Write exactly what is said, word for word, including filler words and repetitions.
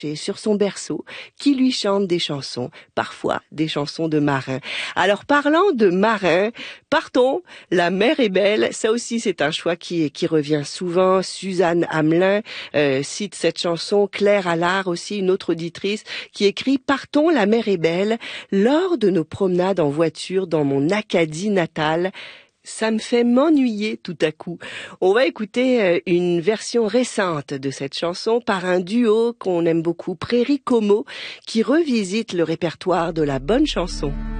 sur son berceau, qui lui chante des chansons, parfois des chansons de marins. Alors parlant de marins, partons, la mer est belle, ça aussi c'est un choix qui, qui revient souvent. Suzanne Hamelin euh, cite cette chanson, Claire Allard aussi, une autre auditrice, qui écrit « Partons, la mer est belle, lors de nos promenades en voiture dans mon Acadie natale ». Ça me fait m'ennuyer tout à coup. On va écouter une version récente de cette chanson par un duo qu'on aime beaucoup, Prairie Como, qui revisite le répertoire de la bonne chanson.